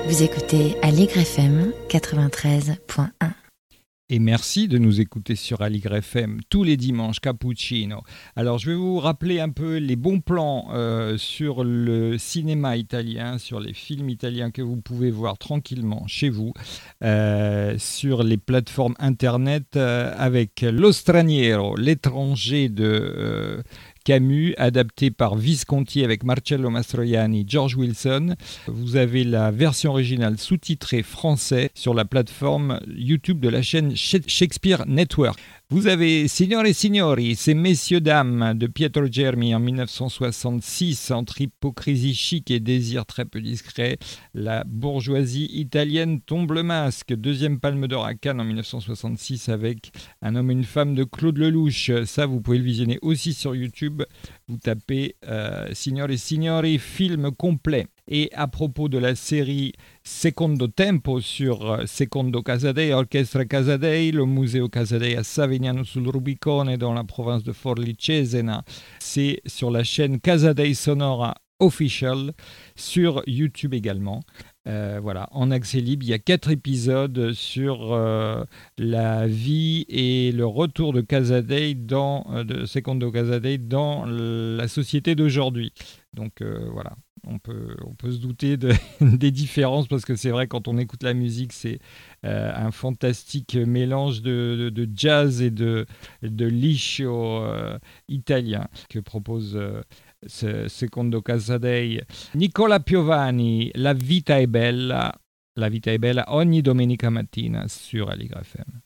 Vous écoutez Aligre FM 93.1. Et merci de nous écouter sur Aligre FM tous les dimanches, Cappuccino. Alors, je vais vous rappeler un peu les bons plans sur le cinéma italien, sur les films italiens que vous pouvez voir tranquillement chez vous, sur les plateformes internet avec Lo Straniero, l'étranger de Camus, adapté par Visconti avec Marcello Mastroianni, George Wilson. Vous avez la version originale sous-titrée français sur la plateforme YouTube de la chaîne Shakespeare Network. Vous avez Signore e Signori, c'est Messieurs Dames de Pietro Germi en 1966, entre hypocrisie chic et désir très peu discret. La bourgeoisie italienne tombe le masque. Deuxième Palme d'Or à Cannes en 1966 avec Un homme et une femme de Claude Lelouch. Ça, vous pouvez le visionner aussi sur YouTube. Vous tapez Signore e Signori, film complet. Et à propos de la série Secondo Tempo sur Secondo Casadei, Orchestra Casadei, le Museo Casadei à Savignano sul Rubicone dans la province de Forlì Cesena, c'est sur la chaîne Casadei Sonora Official, sur YouTube également. Voilà, en accès libre, il y a 4 épisodes sur la vie et le retour de Casadei de Secondo Casadei dans la société d'aujourd'hui. Donc voilà, on peut se douter des différences parce que c'est vrai, quand on écoute la musique, c'est un fantastique mélange de jazz et de liscio italien que propose Secondo Casadei. Nicola Piovani, La vita è bella ogni domenica mattina sur Aligre FM.